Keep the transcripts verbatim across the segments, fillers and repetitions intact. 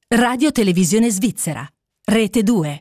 Radio Televisione Svizzera, Rete due.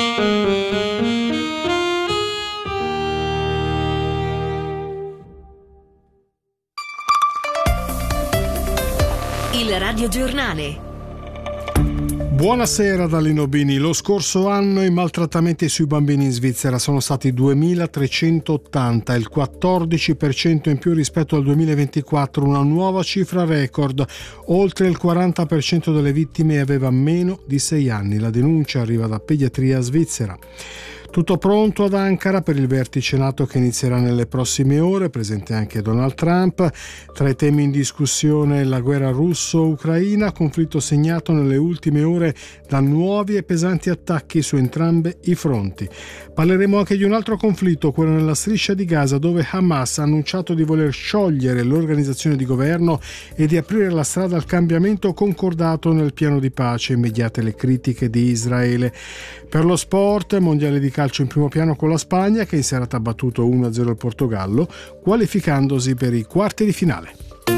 Il radiogiornale. Buonasera da Lino Bini. Lo scorso anno i maltrattamenti sui bambini in Svizzera sono stati duemilatrecentottanta, il quattordici per cento in più rispetto al duemilaventiquattro, una nuova cifra record. Oltre il quaranta per cento delle vittime aveva meno di sei anni. La denuncia arriva da Pediatria Svizzera. Tutto pronto ad Ankara per il vertice NATO che inizierà nelle prossime ore, presente anche Donald Trump. Tra i temi in discussione la guerra russo-ucraina, conflitto segnato nelle ultime ore da nuovi e pesanti attacchi su entrambi i fronti. Parleremo anche di un altro conflitto, quello nella striscia di Gaza, dove Hamas ha annunciato di voler sciogliere l'organizzazione di governo e di aprire la strada al cambiamento concordato nel piano di pace, immediate le critiche di Israele. Per lo sport, mondiale di calcio in primo piano con la Spagna che in serata ha battuto uno a zero il Portogallo, qualificandosi per i quarti di finale.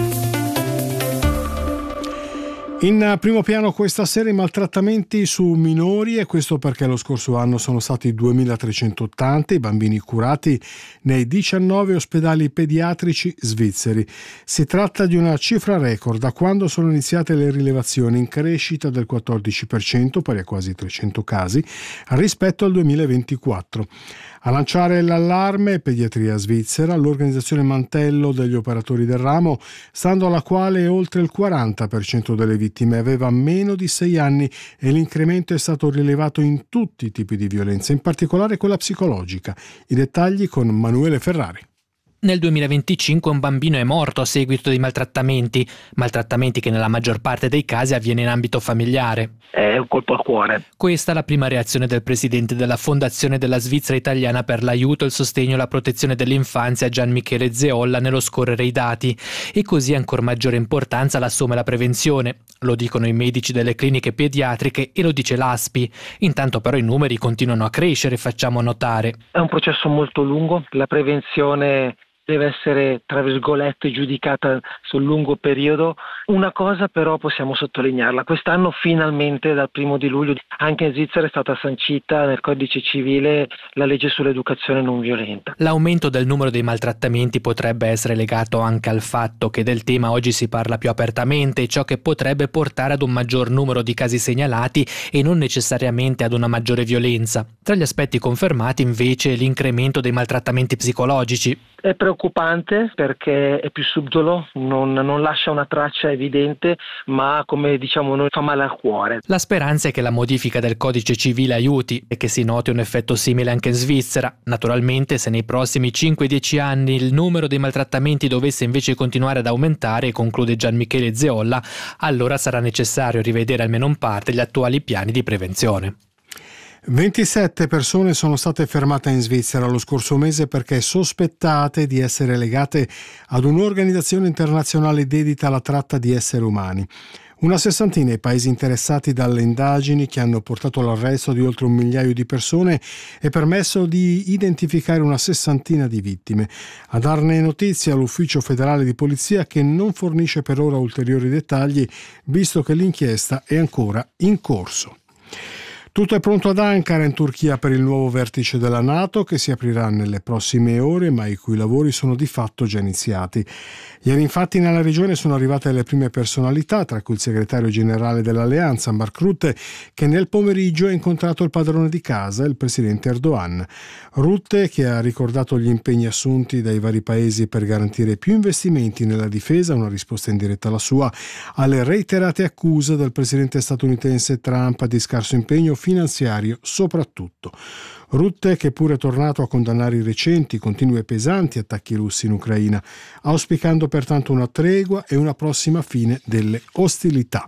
In primo piano questa sera i maltrattamenti su minori, e questo perché lo scorso anno sono stati duemilatrecentottanta i bambini curati nei diciannove ospedali pediatrici svizzeri. Si tratta di una cifra record da quando sono iniziate le rilevazioni, in crescita del quattordici per cento, pari a quasi trecento casi, rispetto al duemilaventiquattro. A lanciare l'allarme Pediatria Svizzera, l'organizzazione mantello degli operatori del ramo, stando alla quale oltre il quaranta per cento delle vittime aveva meno di sei anni e l'incremento è stato rilevato in tutti i tipi di violenza, in particolare quella psicologica. I dettagli con Manuele Ferrari. Nel duemilaventicinque un bambino è morto a seguito di maltrattamenti, maltrattamenti che nella maggior parte dei casi avviene in ambito familiare. È un colpo al cuore. Questa è la prima reazione del presidente della Fondazione della Svizzera Italiana per l'aiuto, il sostegno e la protezione dell'infanzia, Gian Michele Zeolla, nello scorrere i dati. E così ancor maggiore importanza l'assume la prevenzione. Lo dicono i medici delle cliniche pediatriche e lo dice l'A S P I. Intanto però i numeri continuano a crescere, facciamo notare. È un processo molto lungo, la prevenzione deve essere, tra virgolette, giudicata sul lungo periodo. Una cosa però possiamo sottolinearla: quest'anno finalmente dal primo di luglio anche in Svizzera è stata sancita nel codice civile la legge sull'educazione non violenta. L'aumento del numero dei maltrattamenti potrebbe essere legato anche al fatto che del tema oggi si parla più apertamente, ciò che potrebbe portare ad un maggior numero di casi segnalati e non necessariamente ad una maggiore violenza. Tra gli aspetti confermati invece l'incremento dei maltrattamenti psicologici. È preoccupante perché è più subdolo, non, non lascia una traccia evidente, ma come diciamo noi fa male al cuore. La speranza è che la modifica del codice civile aiuti e che si noti un effetto simile anche in Svizzera. Naturalmente, se nei prossimi cinque dieci anni il numero dei maltrattamenti dovesse invece continuare ad aumentare, conclude Gian Michele Zeolla, allora sarà necessario rivedere almeno in parte gli attuali piani di prevenzione. ventisette persone sono state fermate in Svizzera lo scorso mese perché sospettate di essere legate ad un'organizzazione internazionale dedita alla tratta di esseri umani. Una sessantina i paesi interessati dalle indagini che hanno portato all'arresto di oltre un migliaio di persone e permesso di identificare una sessantina di vittime. A darne notizia l'Ufficio federale di polizia, che non fornisce per ora ulteriori dettagli, visto che l'inchiesta è ancora in corso. Tutto è pronto ad Ankara, in Turchia, per il nuovo vertice della NATO che si aprirà nelle prossime ore, ma i cui lavori sono di fatto già iniziati. Ieri infatti nella regione sono arrivate le prime personalità, tra cui il segretario generale dell'alleanza, Mark Rutte, che nel pomeriggio ha incontrato il padrone di casa, il presidente Erdogan. Rutte, che ha ricordato gli impegni assunti dai vari paesi per garantire più investimenti nella difesa, una risposta in diretta alla sua, alle reiterate accuse del presidente statunitense Trump di scarso impegno finanziario soprattutto. Rutte, che pure è tornato a condannare i recenti, continui e pesanti attacchi russi in Ucraina, auspicando pertanto una tregua e una prossima fine delle ostilità.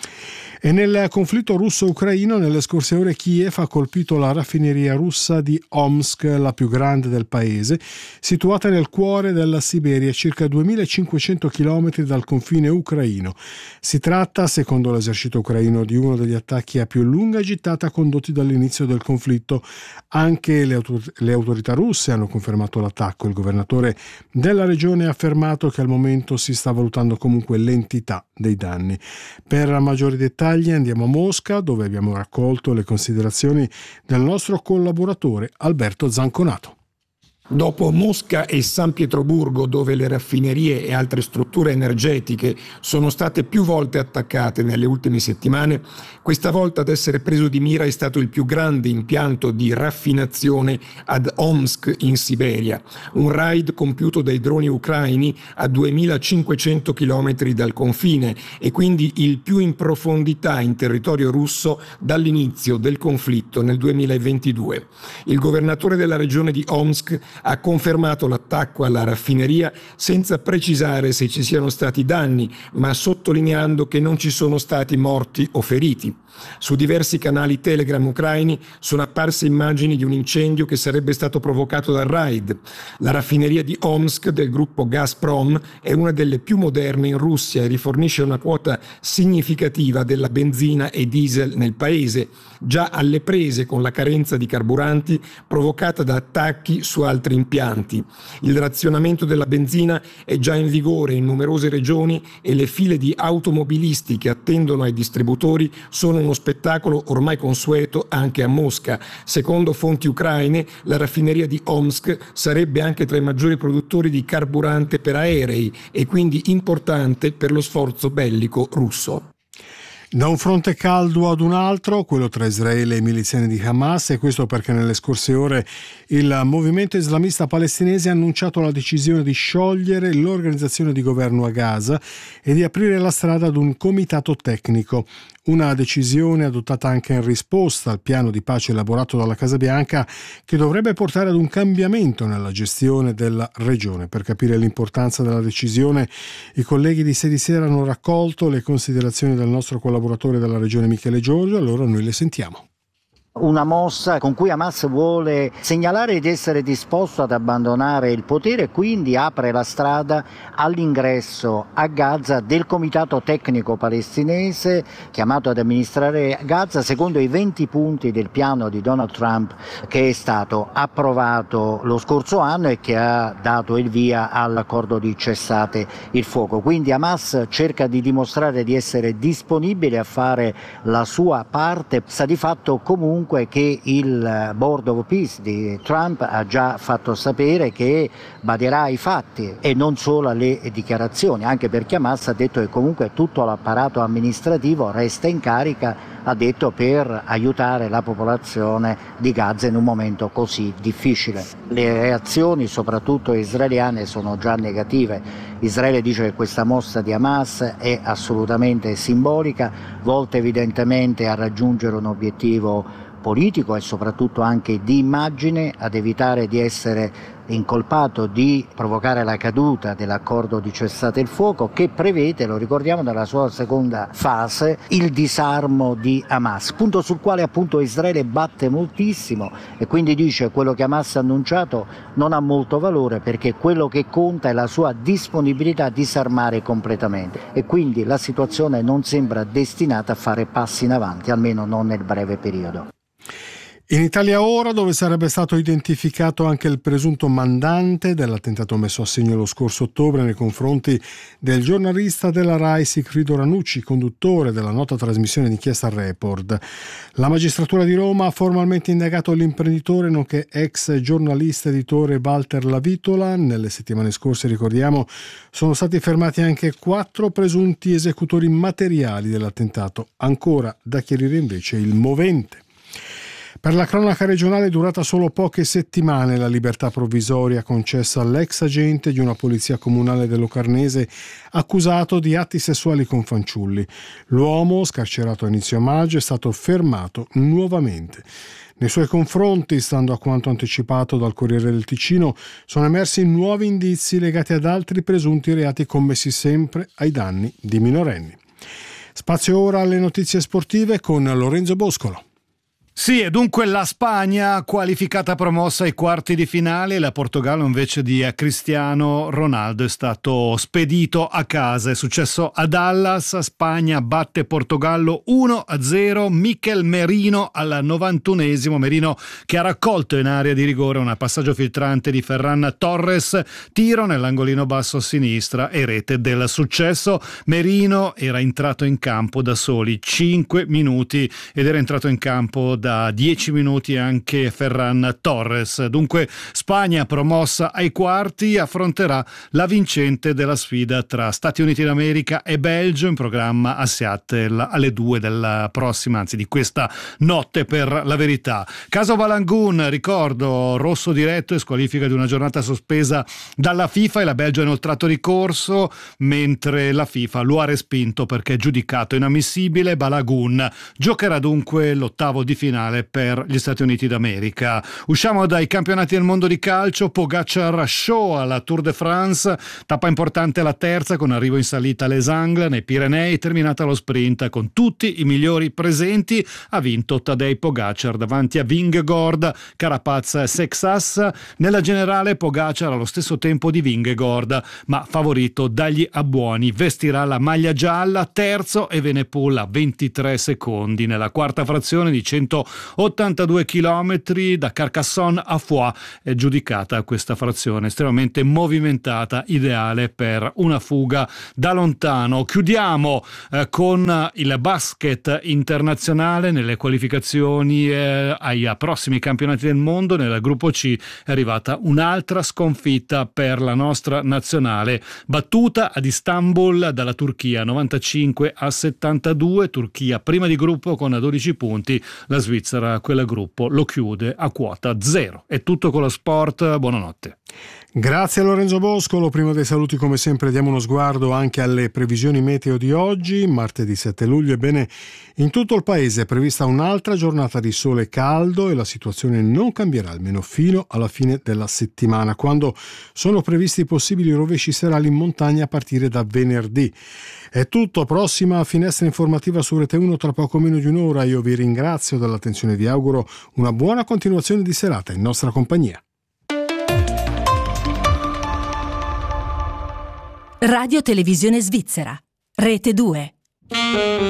E nel conflitto russo-ucraino, nelle scorse ore Kiev ha colpito la raffineria russa di Omsk, la più grande del paese, situata nel cuore della Siberia, circa duemilacinquecento chilometri dal confine ucraino. Si tratta, secondo l'esercito ucraino, di uno degli attacchi a più lunga gittata condotti dall'inizio del conflitto. Anche le, autor- le autorità russe hanno confermato l'attacco. Il governatore della regione ha affermato che al momento si sta valutando comunque l'entità dei danni. Per maggiori dettagli dettagli andiamo a Mosca, dove abbiamo raccolto le considerazioni del nostro collaboratore Alberto Zanconato. Dopo Mosca e San Pietroburgo, dove le raffinerie e altre strutture energetiche sono state più volte attaccate nelle ultime settimane, questa volta ad essere preso di mira è stato il più grande impianto di raffinazione ad Omsk in Siberia, un raid compiuto dai droni ucraini a duemilacinquecento chilometri dal confine e quindi il più in profondità in territorio russo dall'inizio del conflitto nel duemilaventidue. Il governatore della regione di Omsk ha confermato l'attacco alla raffineria senza precisare se ci siano stati danni, ma sottolineando che non ci sono stati morti o feriti. Su diversi canali Telegram ucraini sono apparse immagini di un incendio che sarebbe stato provocato dal raid. La raffineria di Omsk del gruppo Gazprom è una delle più moderne in Russia e rifornisce una quota significativa della benzina e diesel nel paese, già alle prese con la carenza di carburanti provocata da attacchi su altri impianti. Il razionamento della benzina è già in vigore in numerose regioni e le file di automobilisti che attendono ai distributori sono uno spettacolo ormai consueto anche a Mosca. Secondo fonti ucraine, la raffineria di Omsk sarebbe anche tra i maggiori produttori di carburante per aerei e quindi importante per lo sforzo bellico russo. Da un fronte caldo ad un altro, quello tra Israele e i miliziani di Hamas, e questo perché nelle scorse ore il movimento islamista palestinese ha annunciato la decisione di sciogliere l'organizzazione di governo a Gaza e di aprire la strada ad un comitato tecnico. Una decisione adottata anche in risposta al piano di pace elaborato dalla Casa Bianca, che dovrebbe portare ad un cambiamento nella gestione della regione. Per capire l'importanza della decisione, i colleghi di Sei di Sera hanno raccolto le considerazioni del nostro collaboratore della regione Michele Giorgio, allora noi le sentiamo. Una mossa con cui Hamas vuole segnalare di essere disposto ad abbandonare il potere e quindi apre la strada all'ingresso a Gaza del comitato tecnico palestinese chiamato ad amministrare Gaza secondo i venti punti del piano di Donald Trump che è stato approvato lo scorso anno e che ha dato il via all'accordo di cessate il fuoco. Quindi Hamas cerca di dimostrare di essere disponibile a fare la sua parte. Sta di fatto comunque che il Board of Peace di Trump ha già fatto sapere che baderà ai fatti e non solo alle dichiarazioni, anche perché Hamas ha detto che comunque tutto l'apparato amministrativo resta in carica, ha detto, per aiutare la popolazione di Gaza in un momento così difficile. Le reazioni, soprattutto israeliane, sono già negative. Israele dice che questa mossa di Hamas è assolutamente simbolica, volta evidentemente a raggiungere un obiettivo politico e soprattutto anche di immagine, ad evitare di essere incolpato di provocare la caduta dell'accordo di cessate il fuoco che prevede, lo ricordiamo, nella sua seconda fase il disarmo di Hamas, punto sul quale appunto Israele batte moltissimo e quindi dice quello che Hamas ha annunciato non ha molto valore perché quello che conta è la sua disponibilità a disarmare completamente e quindi la situazione non sembra destinata a fare passi in avanti, almeno non nel breve periodo. In Italia ora, dove sarebbe stato identificato anche il presunto mandante dell'attentato messo a segno lo scorso ottobre nei confronti del giornalista della RAI Sigfrido Ranucci, conduttore della nota trasmissione d'inchiesta Report. La magistratura di Roma ha formalmente indagato l'imprenditore nonché ex giornalista editore Walter Lavitola. Nelle settimane scorse, ricordiamo, sono stati fermati anche quattro presunti esecutori materiali dell'attentato. Ancora da chiarire invece il movente. Per la cronaca regionale durata solo poche settimane la libertà provvisoria concessa all'ex agente di una polizia comunale del Locarnese accusato di atti sessuali con fanciulli. L'uomo, scarcerato a inizio maggio, è stato fermato nuovamente. Nei suoi confronti, stando a quanto anticipato dal Corriere del Ticino, sono emersi nuovi indizi legati ad altri presunti reati commessi sempre ai danni di minorenni. Spazio ora alle notizie sportive con Lorenzo Boscolo. Sì, e dunque la Spagna qualificata promossa ai quarti di finale, la Portogallo invece di Cristiano Ronaldo è stato spedito a casa. È successo a Dallas, Spagna batte Portogallo uno a zero, Mikel Merino al novantunesimo, Merino che ha raccolto in area di rigore un passaggio filtrante di Ferran Torres, tiro nell'angolino basso a sinistra e rete del successo. Merino era entrato in campo da soli cinque minuti ed era entrato in campo da dieci minuti anche Ferran Torres. Dunque Spagna promossa ai quarti affronterà la vincente della sfida tra Stati Uniti d'America e Belgio in programma a Seattle alle due della prossima, anzi di questa notte per la verità. Caso Balagun, ricordo, rosso diretto e squalifica di una giornata sospesa dalla FIFA e la Belgio ha inoltrato ricorso mentre la FIFA lo ha respinto perché è giudicato inammissibile. Balagun giocherà dunque l'ottavo di finale per gli Stati Uniti d'America. Usciamo dai campionati del mondo di calcio. Pogacar show alla Tour de France, tappa importante la terza con arrivo in salita a Les Angles nei Pirenei, terminata lo sprint con tutti i migliori presenti. Ha vinto Tadej Pogacar davanti a Vingegaard, Carapaz e Sexas. Nella generale Pogacar allo stesso tempo di Vingegaard, ma favorito dagli abbuoni. Vestirà la maglia gialla, terzo, e Evenepoel a ventitré secondi nella quarta frazione di centottantadue chilometri da Carcassonne a Foix. È giudicata questa frazione estremamente movimentata, ideale per una fuga da lontano. Chiudiamo eh, con il basket internazionale nelle qualificazioni eh, ai prossimi campionati del mondo. Nel gruppo C è arrivata un'altra sconfitta per la nostra nazionale, battuta ad Istanbul dalla Turchia novantacinque a settantadue. Turchia prima di gruppo con dodici punti, la Svizzera quel gruppo lo chiude a quota zero. È tutto con lo sport, buonanotte. Grazie a Lorenzo Boscolo. Prima dei saluti, come sempre, diamo uno sguardo anche alle previsioni meteo di oggi, martedì sette luglio. Ebbene, in tutto il paese è prevista un'altra giornata di sole caldo e la situazione non cambierà almeno fino alla fine della settimana, quando sono previsti possibili rovesci serali in montagna a partire da venerdì. È tutto, prossima finestra informativa su Rete uno tra poco meno di un'ora. Io vi ringrazio dell'attenzione e vi auguro una buona continuazione di serata in nostra compagnia. Radio Televisione Svizzera, Rete due.